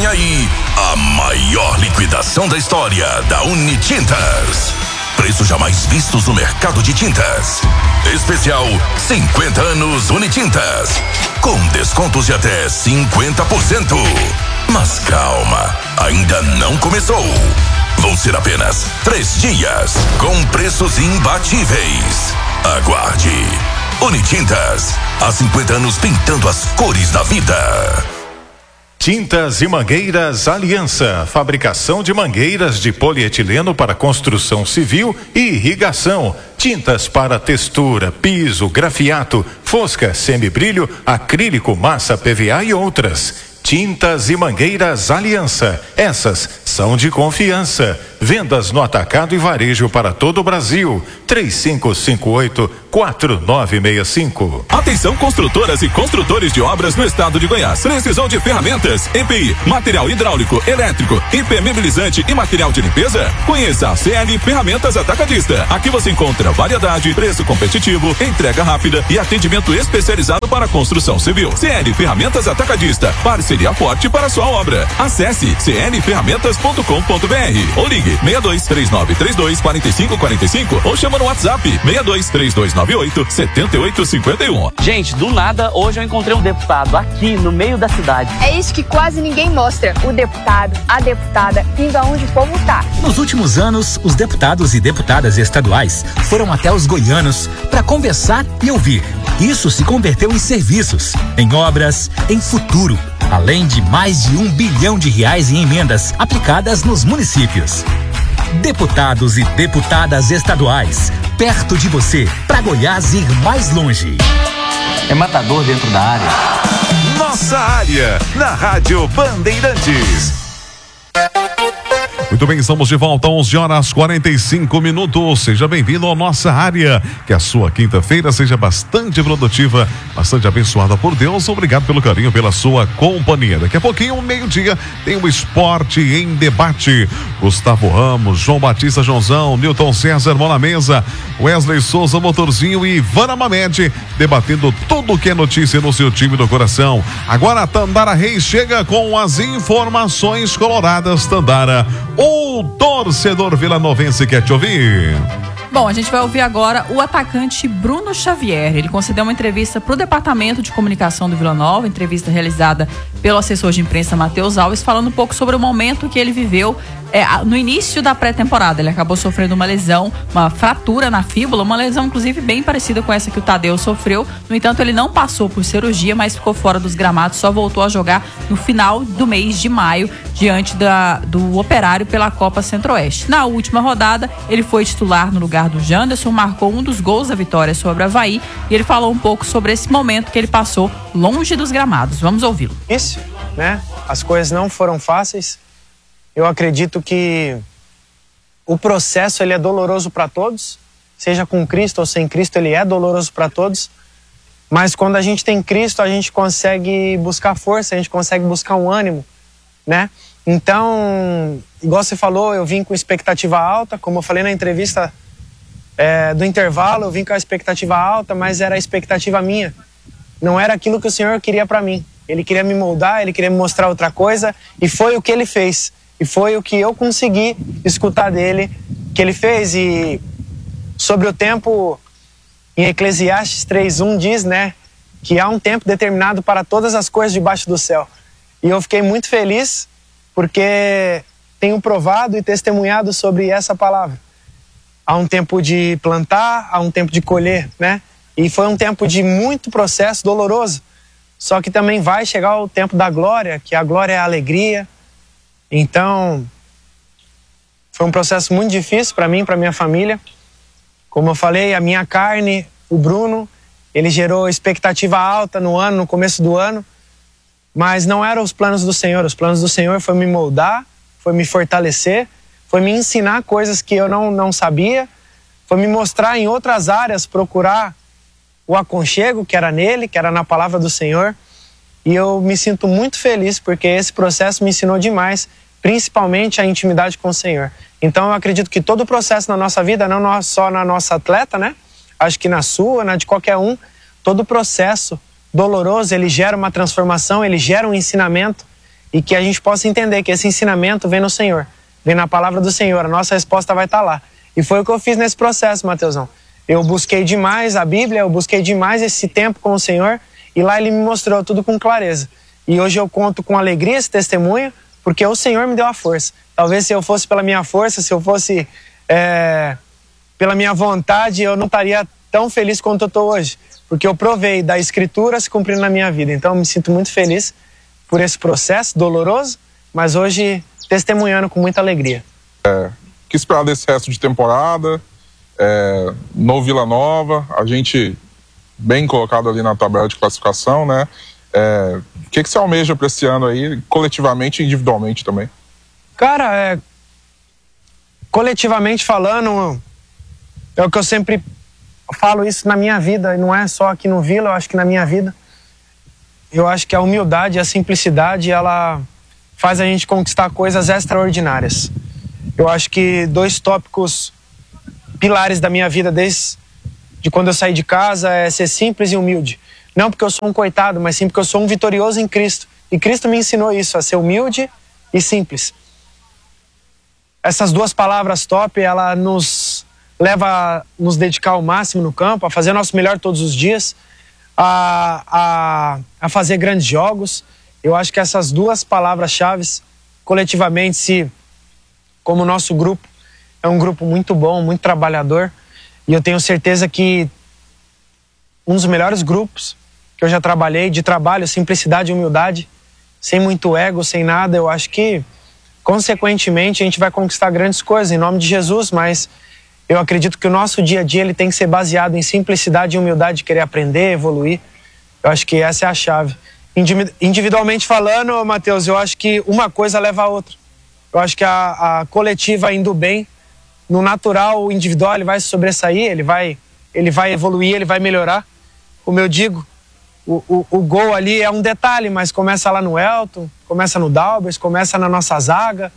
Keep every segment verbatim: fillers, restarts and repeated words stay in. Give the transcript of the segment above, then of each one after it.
aí a maior liquidação da história da Unitintas. Preços jamais vistos no mercado de tintas. Especial cinquenta anos Unitintas. Com descontos de até cinquenta por cento. Mas calma, ainda não começou. Vão ser apenas três dias, com preços imbatíveis. Aguarde. Unitintas, há cinquenta anos pintando as cores da vida. Tintas e Mangueiras Aliança, fabricação de mangueiras de polietileno para construção civil e irrigação, tintas para textura, piso, grafiato, fosca, semibrilho, acrílico, massa P V A e outras. Tintas e Mangueiras Aliança, essas são de confiança. Vendas no atacado e varejo para todo o Brasil. três cinco cinco oito, quatro nove seis cinco. Atenção, construtoras e construtores de obras no estado de Goiás. Precisam de ferramentas, E P I, material hidráulico, elétrico, impermeabilizante e material de limpeza? Conheça a C L Ferramentas Atacadista. Aqui você encontra variedade, preço competitivo, entrega rápida e atendimento especializado para construção civil. C L Ferramentas Atacadista, parceria forte para sua obra. Acesse c l ferramentas ponto com ponto b r ou ligue seis dois três nove três dois quatro cinco quatro cinco ou chama no WhatsApp seis dois três dois nove oito sete oito cinco um. Gente, do nada, hoje eu encontrei um deputado aqui no meio da cidade. É isso que quase ninguém mostra. O deputado, a deputada, indo aonde o povo tá. Nos últimos anos, os deputados e deputadas estaduais foram até os goianos para conversar e ouvir. Isso se converteu em serviços, em obras, em futuro, além de mais de um bilhão de reais em emendas aplicadas nos municípios. Deputados e deputadas estaduais, perto de você, para Goiás ir mais longe. É matador dentro da área. Nossa área, na Rádio Bandeirantes. Muito bem, estamos de volta, onze horas quarenta e cinco minutos. Seja bem-vindo à nossa área. Que a sua quinta-feira seja bastante produtiva, bastante abençoada por Deus. Obrigado pelo carinho, pela sua companhia. Daqui a pouquinho, meio-dia, tem o Esporte em Debate. Gustavo Ramos, João Batista Joãozão, Newton César, mão na mesa, Wesley Souza, Motorzinho e Ivana Mamed, debatendo tudo que é notícia no seu time do coração. Agora, Tandara Reis chega com as informações coloradas. Tandara, o torcedor vilanovense quer te ouvir. Bom, a gente vai ouvir agora o atacante Bruno Xavier. Ele concedeu uma entrevista para o Departamento de Comunicação do Vila Nova, entrevista realizada pelo assessor de imprensa Matheus Alves, falando um pouco sobre o momento que ele viveu é, no início da pré-temporada. Ele acabou sofrendo uma lesão, uma fratura na fíbula, uma lesão inclusive bem parecida com essa que o Tadeu sofreu. No entanto, ele não passou por cirurgia, mas ficou fora dos gramados, só voltou a jogar no final do mês de maio, diante da, do Operário pela Copa Centro-Oeste. Na última rodada, ele foi titular no lugar do Janderson, marcou um dos gols da vitória sobre o Avaí, e ele falou um pouco sobre esse momento que ele passou longe dos gramados. Vamos ouvi-lo. Isso, né? As coisas não foram fáceis. Eu acredito que o processo ele é doloroso para todos, seja com Cristo ou sem Cristo, ele é doloroso para todos. Mas quando a gente tem Cristo, a gente consegue buscar força, a gente consegue buscar um ânimo, né? Então, igual você falou, eu vim com expectativa alta, como eu falei na entrevista é, do intervalo, eu vim com a expectativa alta, mas era a expectativa minha. Não era aquilo que o Senhor queria para mim. Ele queria me moldar, ele queria me mostrar outra coisa, e foi o que ele fez. E foi o que eu consegui escutar dele, que ele fez. E sobre o tempo, em Eclesiastes três um diz, né, que há um tempo determinado para todas as coisas debaixo do céu. E eu fiquei muito feliz, porque tenho provado e testemunhado sobre essa palavra. Há um tempo de plantar, há um tempo de colher, né? E foi um tempo de muito processo doloroso. Só que também vai chegar o tempo da glória, que a glória é a alegria. Então, foi um processo muito difícil para mim, para minha família. Como eu falei, a minha carne, o Bruno, ele gerou expectativa alta no ano, no começo do ano. Mas não eram os planos do Senhor. Os planos do Senhor foi me moldar, foi me fortalecer, foi me ensinar coisas que eu não, não sabia, foi me mostrar em outras áreas, procurar o aconchego que era nele, que era na palavra do Senhor. E eu me sinto muito feliz porque esse processo me ensinou demais, principalmente a intimidade com o Senhor. Então eu acredito que todo o processo na nossa vida, não só na nossa atleta, né? Acho que na sua, na de qualquer um, todo o processo doloroso, ele gera uma transformação, ele gera um ensinamento. e que a gente possa entender que esse ensinamento vem no Senhor, vem na palavra do Senhor, a nossa resposta vai estar lá. E foi o que eu fiz nesse processo, Mateusão. Eu busquei demais a Bíblia, eu busquei demais esse tempo com o Senhor, e lá Ele me mostrou tudo com clareza. E hoje eu conto com alegria esse testemunho, porque o Senhor me deu a força. Talvez se eu fosse pela minha força, se eu fosse é, pela minha vontade, eu não estaria tão feliz quanto eu estou hoje. Porque eu provei da Escritura se cumprindo na minha vida. Então eu me sinto muito feliz por esse processo doloroso, mas hoje testemunhando com muita alegria. É, que esperar desse resto de temporada, é, no Vila Nova, a gente bem colocado ali na tabela de classificação, né? É, o que, que você almeja para esse ano aí, coletivamente e individualmente também? Cara, é, coletivamente falando, é o que eu sempre falo isso na minha vida, e não é só aqui no Vila, eu acho que na minha vida. Eu acho que a humildade e a simplicidade, ela faz a gente conquistar coisas extraordinárias. Eu acho que dois tópicos pilares da minha vida desde de quando eu saí de casa é ser simples e humilde. Não porque eu sou um coitado, mas sim porque eu sou um vitorioso em Cristo. E Cristo me ensinou isso, a ser humilde e simples. Essas duas palavras top, ela nos leva a nos dedicar ao máximo no campo, a fazer o nosso melhor todos os dias, a, a, a fazer grandes jogos. Eu acho que essas duas palavras-chave, coletivamente, se, como o nosso grupo, é um grupo muito bom, muito trabalhador, e eu tenho certeza que um dos melhores grupos que eu já trabalhei, de trabalho, simplicidade e humildade, sem muito ego, sem nada, eu acho que, consequentemente, a gente vai conquistar grandes coisas em nome de Jesus, mas eu acredito que o nosso dia a dia ele tem que ser baseado em simplicidade e humildade, de querer aprender, evoluir. Eu acho que essa é a chave. Individualmente falando, Mateus, eu acho que uma coisa leva a outra. Eu acho que a, a coletiva indo bem, no natural, o individual ele vai se sobressair, ele vai, ele vai evoluir, ele vai melhorar. Como eu digo, o, o, o gol ali é um detalhe, mas começa lá no Elton, começa no Dalbers, começa na nossa zaga,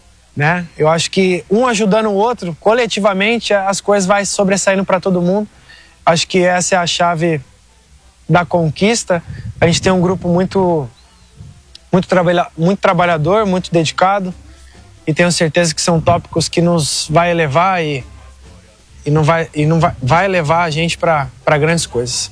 né? Eu acho que um ajudando o outro, coletivamente, as coisas vão sobressaindo para todo mundo. Acho que essa é a chave da conquista. A gente tem um grupo muito, muito, trabalha, muito trabalhador, muito dedicado, e tenho certeza que são tópicos que nos vai elevar e, e, não, vai, e não vai, vai levar a gente para grandes coisas.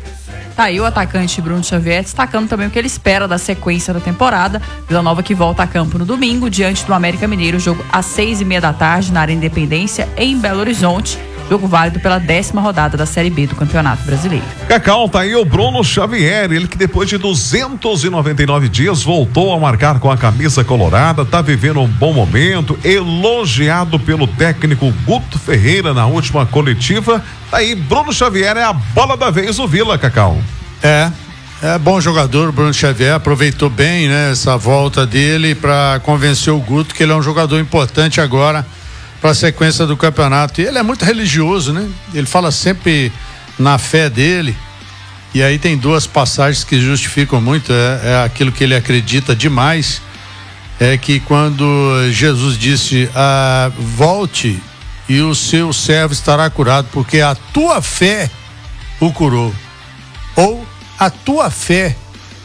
Tá aí o atacante Bruno Xavier destacando também o que ele espera da sequência da temporada. Vila Nova que volta a campo no domingo diante do América Mineiro, jogo às seis e meia da tarde na Arena Independência em Belo Horizonte. Jogo válido pela décima rodada da Série B do Campeonato Brasileiro. Cacau, tá aí o Bruno Xavier, ele que depois de duzentos e noventa e nove dias voltou a marcar com a camisa colorada, tá vivendo um bom momento, elogiado pelo técnico Guto Ferreira na última coletiva. Tá aí, Bruno Xavier é a bola da vez o Vila, Cacau. É, é bom jogador, o Bruno Xavier aproveitou bem, né, essa volta dele para convencer o Guto que ele é um jogador importante agora para a sequência do campeonato. E ele é muito religioso, né? Ele fala sempre na fé dele. E aí tem duas passagens que justificam muito. É, é aquilo que ele acredita demais. É que quando Jesus disse: ah, volte e o seu servo estará curado, porque a tua fé o curou. Ou a tua fé,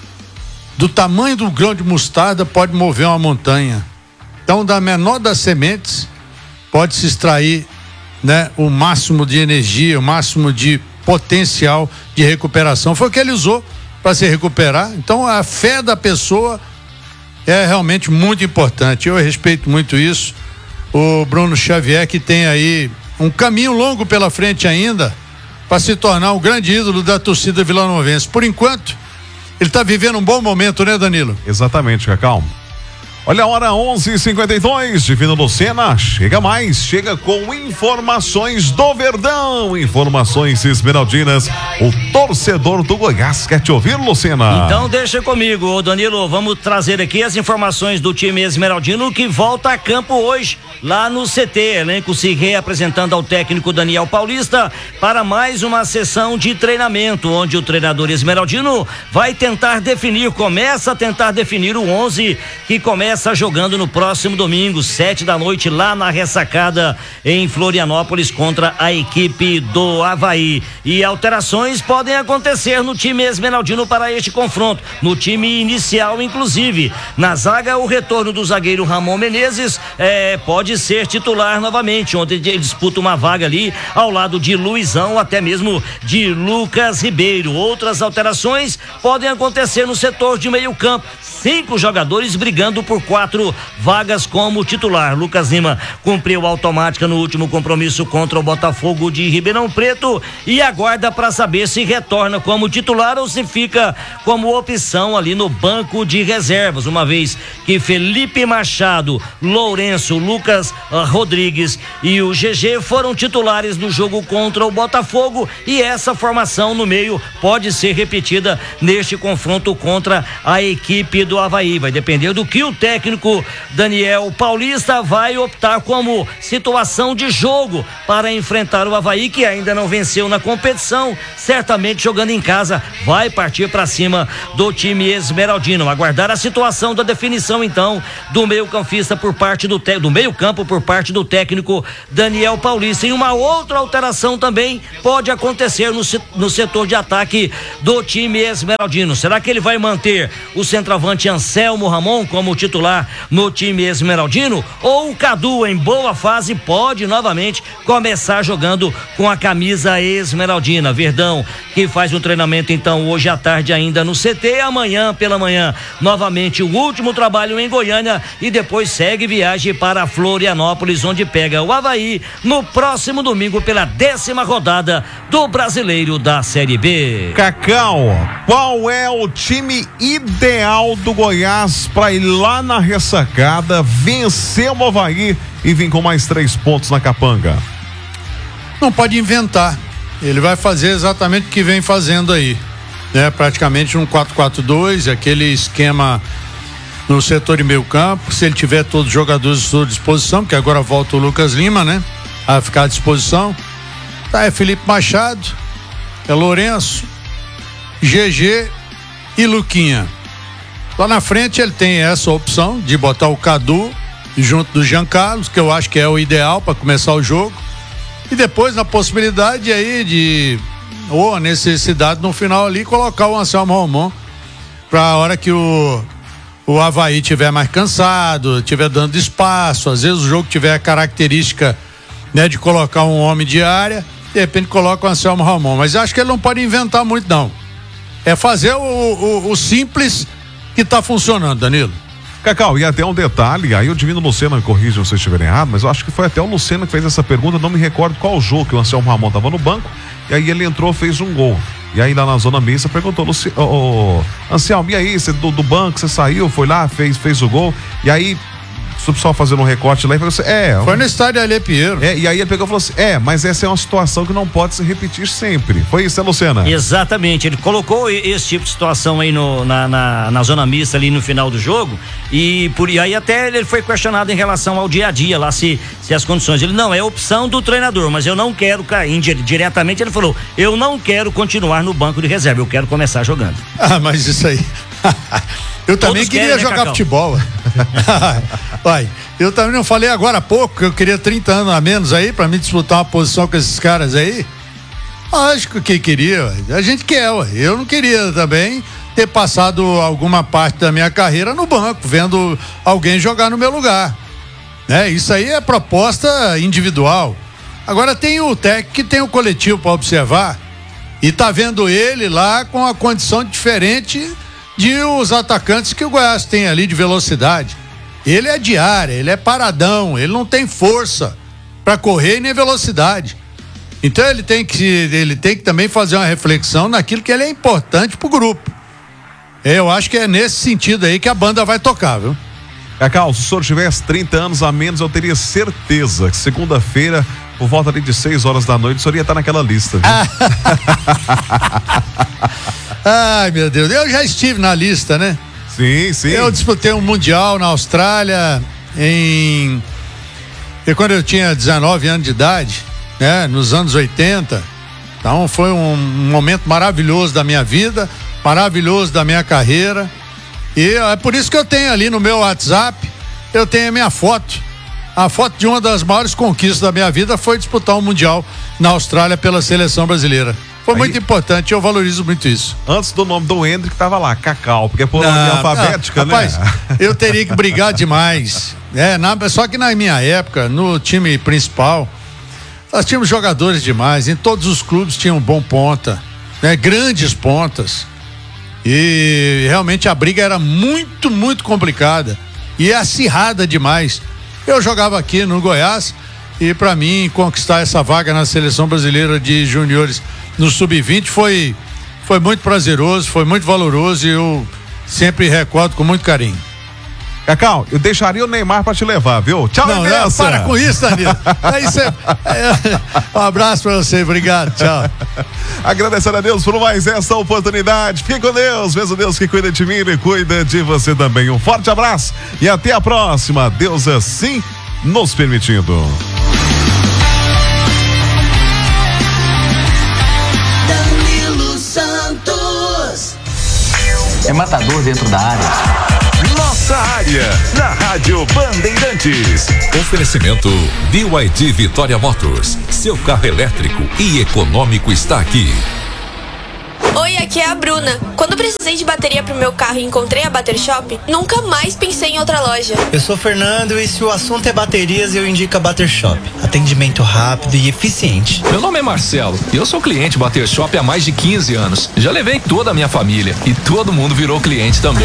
do tamanho do grão de mostarda, pode mover uma montanha. Então, da menor das sementes pode se extrair, né, o máximo de energia, o máximo de potencial de recuperação. Foi o que ele usou para se recuperar. Então a fé da pessoa é realmente muito importante. Eu respeito muito isso. O Bruno Xavier, que tem aí um caminho longo pela frente ainda para se tornar um grande ídolo da torcida vilanovense. Por enquanto, ele está vivendo um bom momento, né, Danilo? Exatamente, Cacau. Olha a hora, onze e cinquenta e dois, Divino Lucena, chega mais, chega com informações do Verdão, informações esmeraldinas, o torcedor do Goiás quer te ouvir, Lucena. Então deixa comigo, Danilo, vamos trazer aqui as informações do time esmeraldino que volta a campo hoje, lá no C T, elenco se reapresentando ao técnico Daniel Paulista para mais uma sessão de treinamento, onde o treinador esmeraldino vai tentar definir, começa a tentar definir o onze que começa começa jogando no próximo domingo, sete da noite, lá na Ressacada, em Florianópolis, contra a equipe do Avaí. E alterações podem acontecer no time esmeraldino para este confronto, no time inicial, inclusive. Na zaga, o retorno do zagueiro Ramon Menezes é, pode ser titular novamente, onde ele disputa uma vaga ali ao lado de Luizão, até mesmo de Lucas Ribeiro. Outras alterações podem acontecer no setor de meio campo. Cinco jogadores brigando por quatro vagas como titular. Lucas Lima cumpriu automática no último compromisso contra o Botafogo de Ribeirão Preto e aguarda para saber se retorna como titular ou se fica como opção ali no banco de reservas, uma vez que Felipe Machado, Lourenço, Lucas uh, Rodrigues e o G G foram titulares no jogo contra o Botafogo, e essa formação no meio pode ser repetida neste confronto contra a equipe do Avaí. Vai depender do que o técnico Daniel Paulista vai optar como situação de jogo para enfrentar o Avaí, que ainda não venceu na competição, certamente jogando em casa vai partir para cima do time esmeraldino. Aguardar a situação da definição então do meio-campista por parte do te- do meio-campo por parte do técnico Daniel Paulista. E uma outra alteração também pode acontecer no, no setor de ataque do time esmeraldino. Será que ele vai manter o centroavante Anselmo Ramon como titular no time esmeraldino, ou o Cadu, em boa fase, pode novamente começar jogando com a camisa esmeraldina? Verdão, que faz um treinamento então hoje à tarde ainda no C T, amanhã pela manhã novamente o último trabalho em Goiânia e depois segue viagem para Florianópolis, onde pega o Avaí no próximo domingo pela décima rodada do Brasileiro da Série B. Cacau, qual é o time ideal do Goiás para ir lá na Ressacada, vencer o Avaí e vir com mais três pontos na capanga? Não pode inventar. Ele vai fazer exatamente o que vem fazendo aí, né? Praticamente um quatro quatro dois, aquele esquema no setor de meio campo. Se ele tiver todos os jogadores à sua disposição, porque agora volta o Lucas Lima, né? A ficar à disposição. Tá, é Felipe Machado, é Lourenço, G G e Luquinha. Lá na frente ele tem essa opção de botar o Cadu junto do Jean Carlos, que eu acho que é o ideal para começar o jogo. E depois na possibilidade aí de, ou a necessidade no final ali, colocar o Anselmo Ramon para a hora que o o Avaí tiver mais cansado, tiver dando espaço, às vezes o jogo tiver a característica, né, de colocar um homem de área, de repente coloca o Anselmo Ramon. Mas acho que ele não pode inventar muito, não. É fazer o, o, o simples que tá funcionando, Danilo. Cacau, e até um detalhe, aí o Divino Lucena me corrige se eu estiver errado, mas eu acho que foi até o Lucena que fez essa pergunta, não me recordo qual jogo que o Anselmo Ramon tava no banco, e aí ele entrou, fez um gol. E aí lá na zona mista perguntou, Luci... oh, oh, Anselmo, e aí, você do, do banco, você saiu, foi lá, fez, fez o gol, e aí o pessoal fazendo um recorte lá e falou assim, é... Foi no estádio Alê Pinheiro. É, e aí ele pegou e falou assim, é, mas essa é uma situação que não pode se repetir sempre. Foi isso, né, Lucena? Exatamente, ele colocou esse tipo de situação aí no, na, na, na zona mista ali no final do jogo, e por e aí até ele foi questionado em relação ao dia a dia lá, se, se as condições, ele não, é opção do treinador, mas eu não quero cair diretamente, ele falou, eu não quero continuar no banco de reserva, eu quero começar jogando. Ah, mas isso aí... Eu também Todos queria querem, jogar, né, futebol. Vai, eu também não falei agora há pouco que eu queria trinta anos a menos aí pra me disputar uma posição com esses caras aí. Lógico que queria, a gente quer, ué. Eu não queria também ter passado alguma parte da minha carreira no banco, vendo alguém jogar no meu lugar, né? Isso aí é proposta individual. Agora tem o técnico que tem o coletivo para observar e tá vendo ele lá com a condição diferente de os atacantes que o Goiás tem ali de velocidade. Ele é de área, ele é paradão, ele não tem força para correr e nem velocidade. Então ele tem que ele tem que também fazer uma reflexão naquilo que ele é importante pro grupo. Eu acho que é nesse sentido aí que a banda vai tocar, viu? Cacau, se o senhor tivesse trinta anos a menos, eu teria certeza que segunda-feira, por volta ali de seis horas da noite, o senhor ia estar naquela lista, viu? Ai, meu Deus, eu já estive na lista, né? Sim, sim. Eu disputei um mundial na Austrália em... E quando eu tinha dezenove anos de idade, né? Nos anos oitenta. Então foi um momento maravilhoso da minha vida, maravilhoso da minha carreira. E é por isso que eu tenho ali no meu WhatsApp eu tenho a minha foto. A foto de uma das maiores conquistas da minha vida foi disputar um Mundial na Austrália pela seleção brasileira. Foi Aí, muito importante, eu valorizo muito isso. Antes do nome do Hendrick tava lá, Cacau, porque é por ordem alfabética, não, rapaz, né? Eu teria que brigar demais. É, na, só que na minha época, no time principal, nós tínhamos jogadores demais, em todos os clubes tinham um bom ponta, né? Grandes pontas. E realmente a briga era muito, muito complicada e acirrada demais. Eu jogava aqui no Goiás e para mim conquistar essa vaga na seleção brasileira de juniores no sub vinte foi, foi muito prazeroso, foi muito valoroso e eu sempre recordo com muito carinho. Cacau, eu deixaria o Neymar pra te levar, viu? Tchau, não, não, para com isso, Danilo. Aí cê, é, um abraço pra você, obrigado, tchau. Agradecendo a Deus por mais essa oportunidade. Fique com Deus, mesmo Deus que cuida de mim, Ele cuida de você também. Um forte abraço e até a próxima. Deus assim nos permitindo. Danilo Santos. É matador dentro da área. Nossa área, na Rádio Bandeirantes. Oferecimento B Y D Vitória Motors. Seu carro elétrico e econômico está aqui. Oi, aqui é a Bruna. Quando precisei de bateria pro meu carro e encontrei a Bater Shop, nunca mais pensei em outra loja. Eu sou o Fernando e se o assunto é baterias, eu indico a Bater Shop. Atendimento rápido e eficiente. Meu nome é Marcelo e eu sou cliente Bater Shop há mais de quinze anos. Já levei toda a minha família e todo mundo virou cliente também.